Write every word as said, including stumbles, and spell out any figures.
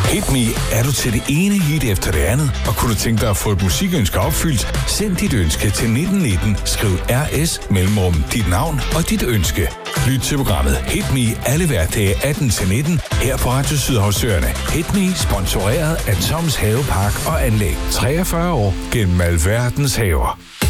Hit Me er du til det ene hit efter det andet, og kunne du tænke dig at få et musikønske opfyldt, send dit ønske til nitten nitten, skriv R S mellemrum dit navn og dit ønske. Lyt til programmet Hit Me alle hverdage atten til nitten her på Radio Sydhavsøerne. Hit Me sponsoreret af Toms Havepark og Anlæg. treogfyrre år gennem alverdens haver.